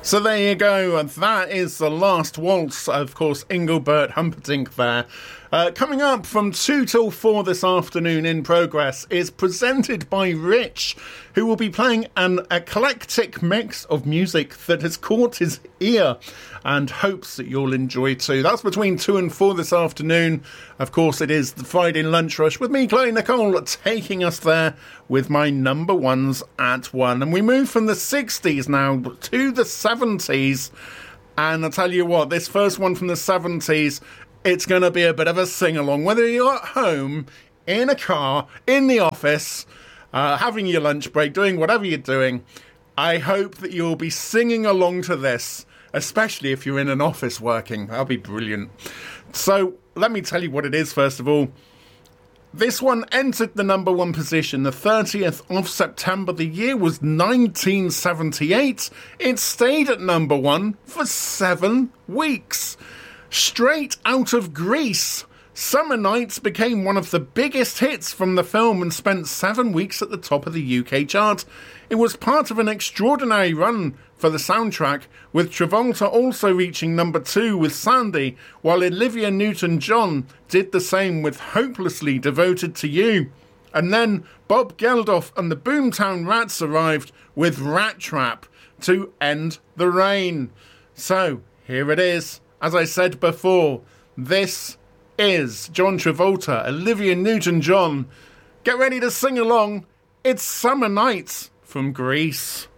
So there you go, and that is The Last Waltz, of course, Engelbert Humperdinck there. Coming up from 2 till 4 this afternoon in progress is presented by Rich, who will be playing an eclectic mix of music that has caught his ear and hopes that you'll enjoy too. That's between 2 and 4 this afternoon. Of course, it is the Friday Lunch Rush with me, Chloe Nicole, taking us there with my number ones at 1. And we move from the 60s now to the 70s. And I'll tell you what, this first one from the 70s, it's going to be a bit of a sing-along. Whether you're at home, in a car, in the office, having your lunch break, doing whatever you're doing, I hope that you'll be singing along to this, especially if you're in an office working. That'll be brilliant. So let me tell you what it is, first of all. This one entered the number 1 position the 30th of September. The year was 1978. It stayed at number 1 for 7 weeks. Straight out of Greece, Summer Nights became one of the biggest hits from the film and spent 7 weeks at the top of the UK chart. It was part of an extraordinary run for the soundtrack, with Travolta also reaching number 2 with Sandy, while Olivia Newton-John did the same with Hopelessly Devoted to You. And then Bob Geldof and the Boomtown Rats arrived with Rat Trap to end the reign. So, here it is. As I said before, this is John Travolta, Olivia Newton-John. Get ready to sing along. It's Summer Nights from Greece.